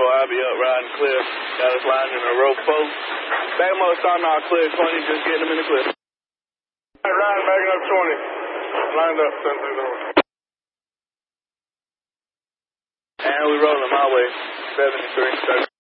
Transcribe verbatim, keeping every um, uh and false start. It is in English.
four, I'll be up riding clear. Got us lined in a row four. Back motor starting out clear twenty, just getting them in the clear. Right, riding backing up twenty. Lined up, ten through the road. And we rolling my way, seventy-three, thirty.